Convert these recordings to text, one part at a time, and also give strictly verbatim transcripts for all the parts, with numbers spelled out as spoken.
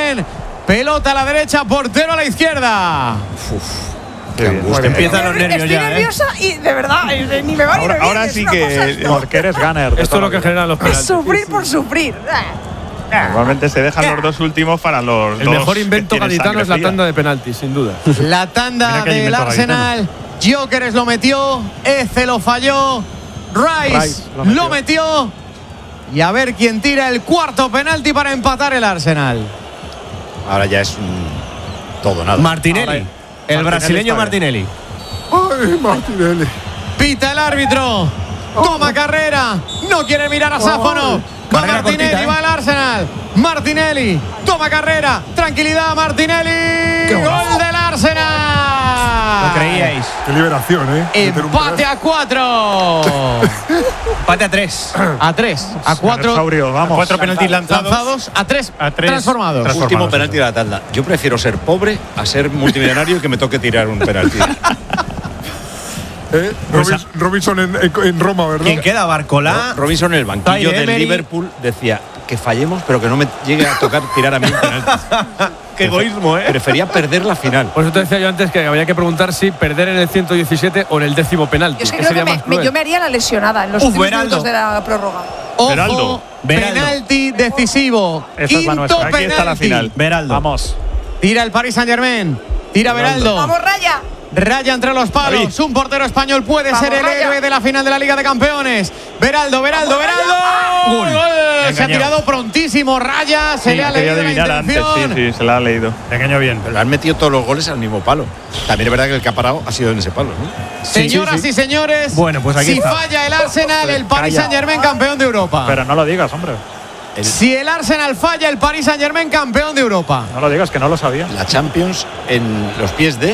Saint-Germain. Pelota a la derecha, portero a la izquierda. Uf. Bueno, empiezan los nervios Estoy ya. Estoy nerviosa ¿eh? y de verdad, ni me va ni me Ahora, viene. ahora es sí una cosa que. esto. Porque eres gunner. Esto es lo que generan los Es penaltis. sufrir por sufrir. Normalmente se dejan los dos últimos para los El dos mejor invento que tienen gaditano es la sangre tanda de penaltis, sin duda. La tanda Mira que hay del invento Arsenal. Gyökeres lo metió. Eze lo falló. Rice, Rice lo, lo metió. metió. Y a ver quién tira el cuarto penalti para empatar el Arsenal. Ahora ya es un todo nada. Martinelli. Ahora, el Martinelli brasileño está Martinelli. Ay, Martinelli. Pita el árbitro. Toma carrera. No quiere mirar a Sáfano. Va Carrera Martinelli, cortita, ¿eh? va el Arsenal. Martinelli. Toma carrera. Tranquilidad, Martinelli. Gol del Arsenal. Lo creíais. Qué liberación, ¿eh? Meter un Empate a cuatro. Empate a tres. A tres. A cuatro. Dinosaurio, vamos. Cuatro penaltis lanzados. Lanzados. A tres. A tres Transformados. transformados. Último penalti de la tanda. Yo prefiero ser pobre a ser multimillonario y que me toque tirar un penalti. ¿Eh? Robins- Robinson en, en- en Roma, ¿verdad? ¿Quién queda? Barcolá. Robinson en el banquillo Ty del Emery. Liverpool decía que fallemos, pero que no me llegue a tocar tirar a mí un penalti. Qué egoísmo, ¿eh? Prefería perder la final. Por eso te decía yo antes que había que preguntar si perder en el ciento diecisiete o en el décimo penalti. Yo es que ¿Qué creo que sería me, más me- cruel? yo me haría la lesionada en los Uf, últimos Beraldo. minutos de la prórroga. Ojo. Beraldo. Beraldo. Penalti decisivo. Esa es la Quinto nuestra. Aquí está la penalti. final. Beraldo. Vamos. Tira el Paris Saint-Germain. Tira Beraldo. ¡Vamos, Raya! Raya entre los palos. David. Un portero español puede Vamos, ser el Raya. héroe de la final de la Liga de Campeones. Beraldo, Beraldo, Vamos, Beraldo. Gol. Gol. Se ha Engañado. tirado prontísimo. Raya. Se Sí, le ha quería leído la adivinar antes. intención. Sí, sí, se la ha leído. Pequeño bien. Pero han metido todos los goles al mismo palo. También es verdad que el que ha parado ha sido en ese palo, ¿no? Señoras y señores, Bueno, pues aquí si está. falla el Arsenal, el Paris Calla. Saint-Germain campeón de Europa. Pero no lo digas, hombre. El- Si el Arsenal falla, el Paris Saint-Germain campeón de Europa. No lo digas, que no lo sabía. la Champions en los pies de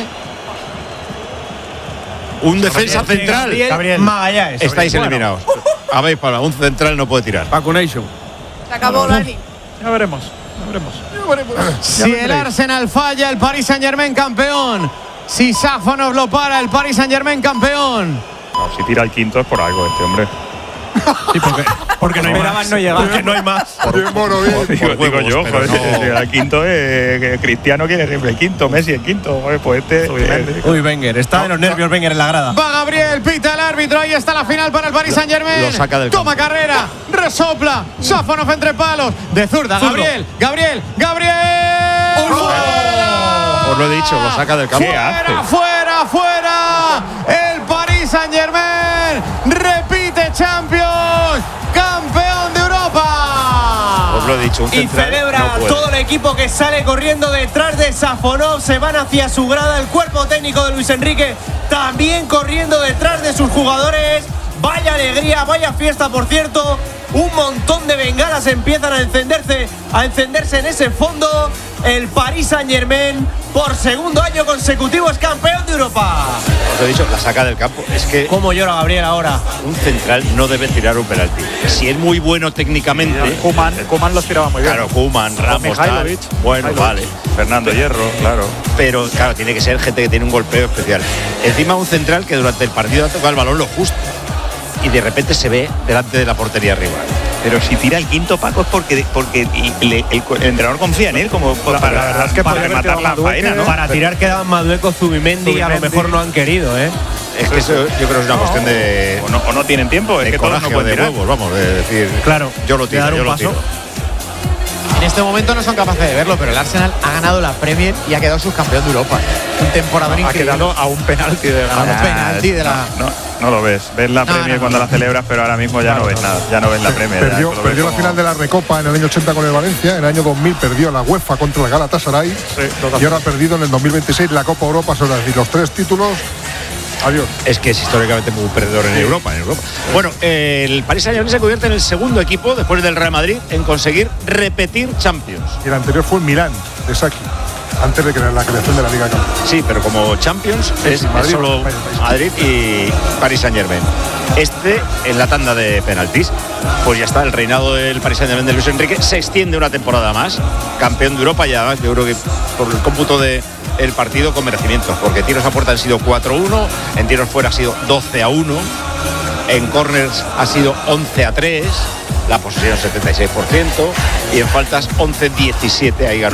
un defensa central. Gabriel, Gabriel. Magallanes. Estáis Bueno. eliminados. Habéis para un central no puede tirar. Vacunation. Se acabó, Dani. Ya veremos. Ya veremos. Si el Arsenal falla, el Paris Saint-Germain campeón. Si Sáfonov lo para, el Paris Saint-Germain campeón. No, si tira el quinto es por algo este hombre. Sí, porque, porque no hay más. No llegar. Porque no hay más. Bien, bueno, bien. Digo, digo huevos, yo, pero joder, no. si el quinto es que Cristiano quiere siempre el quinto, Messi el quinto, joder, pues este. eh, Uy, Wenger. Está de los nervios Wenger en la grada. Va Gabriel, pita el árbitro. Ahí está la final para el Paris Saint-Germain. lo saca del Toma campo. carrera, resopla. Sáfonov entre palos. De zurda, Zurdo. Gabriel, Gabriel, Gabriel. ¡Fuera! Os lo he dicho, lo saca del campo. ¿Qué hace? Fuera, fuera, fuera. El Paris Saint-Germain repite Champions. Campeón de Europa. Os lo he dicho, un Y central celebra no puede. todo el equipo que sale corriendo detrás de Safonov. Se van hacia su grada. El cuerpo técnico de Luis Enrique también corriendo detrás de sus jugadores. Vaya alegría, vaya fiesta, por cierto. Un montón de bengalas empiezan a encenderse, a encenderse en ese fondo. El Paris Saint-Germain, por segundo año consecutivo, es campeón de Europa. Os he dicho, la saca del campo. Es que ¿Cómo llora Gabriel ahora? un central no debe tirar un penalti. Si es muy bueno técnicamente, Koeman, Koeman los tiraba muy bien. claro, Koeman, Ramos, tal, Mihailovic. bueno, Mihailovic. vale. Fernando Hierro, claro. Pero claro, tiene que ser gente que tiene un golpeo especial. Encima un central que durante el partido ha tocado el balón lo justo y de repente se ve delante de la portería rival. Pero si tira el quinto, Paco, es porque, porque le- el, el entrenador confía en él como La- para, la verdad es que para podría haber rematar la tirado Madueque, faena, ¿no? Para tirar quedaban Madueco, Zubimendi, a lo Zubimendi. mejor no han querido, ¿eh? Es que eso yo creo que es una cuestión de, O no, o no tienen tiempo, es de que todos coraje no o pueden de tirar. huevos, vamos, de decir, Claro, yo lo de tiro, dar un yo lo paso. tiro. En este momento no son capaces de verlo, pero el Arsenal ha ganado la Premier y ha quedado subcampeón de Europa. Un temporador Ha increíble. quedado a un penalti de A ganar. un penalti de la. No, no lo ves. Ves la No, Premier no, cuando no. la celebras, pero ahora mismo ya no ves nada. Ya no ves la Premier. ya Perdió, tú lo ves perdió la como- final de la Recopa en el año ochenta con el Valencia, en el año dos mil perdió la UEFA contra el Galatasaray y ahora ha perdido en el dos mil veintiséis la Copa Europa, son las- y los tres títulos. Adiós. Es que es históricamente muy perdedor en Europa, en Europa. Bueno, eh, el Paris Saint-Germain se convierte en el segundo equipo, después del Real Madrid, en conseguir repetir Champions. Y el anterior fue el Milán de Saki, antes de crear la creación de la Liga de Campeones. Sí, pero como Champions es, sí, es Madrid, solo País, País. Madrid y Paris Saint-Germain. Este, en la tanda de penaltis, pues ya está, el reinado del Paris Saint-Germain de Luis Enrique se extiende una temporada más, campeón de Europa, y además yo creo que por el cómputo de el partido con merecimientos, porque tiros a puerta han sido cuatro uno, en tiros fuera ha sido doce a uno, en corners ha sido once a tres, la posesión setenta y seis por ciento y en faltas once diecisiete, ahí ganó